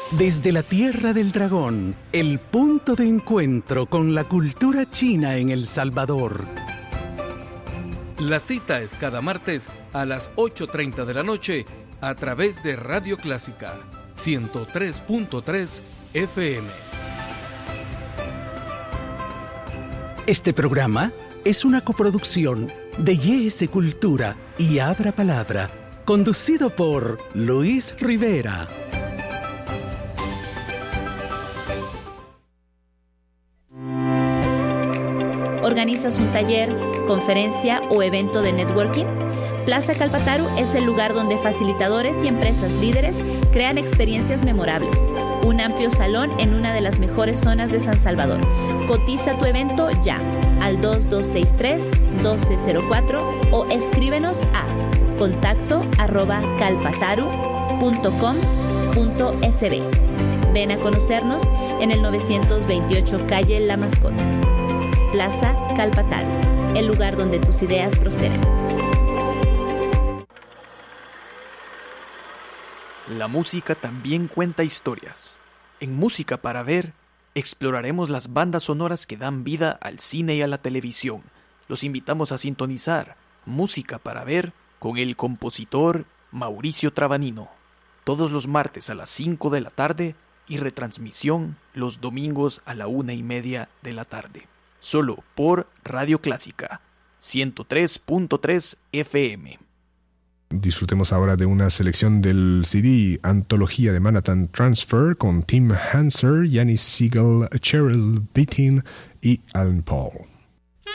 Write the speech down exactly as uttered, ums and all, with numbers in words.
Desde la Tierra del Dragón, el punto de encuentro con la cultura china en El Salvador. La cita es cada martes a las ocho treinta de la noche a través de Radio Clásica ciento tres punto tres F M. Este programa es una coproducción de Y S Cultura y Abra Palabra, conducido por Luis Rivera. ¿Organizas un taller, conferencia o evento de networking? Plaza Calpataru es el lugar donde facilitadores y empresas líderes crean experiencias memorables. Un amplio salón en una de las mejores zonas de San Salvador. Cotiza tu evento ya al dos dos seis tres, uno dos cero cuatro o escríbenos a contacto arroba calpataru punto com punto s b. Ven a conocernos en el novecientos veintiocho calle La Mascota. Plaza Calpataru, el lugar donde tus ideas prosperan. La música también cuenta historias. En Música para Ver, exploraremos las bandas sonoras que dan vida al cine y a la televisión. Los invitamos a sintonizar Música para Ver con el compositor Mauricio Trabanino, todos los martes a las cinco de la tarde y retransmisión los domingos a la una y media de la tarde. Solo por Radio Clásica ciento tres punto tres F M. Disfrutemos ahora de una selección del C D Antología de Manhattan Transfer con Tim Hanser, Yannis Siegel, Cheryl Beattin y Alan Paul.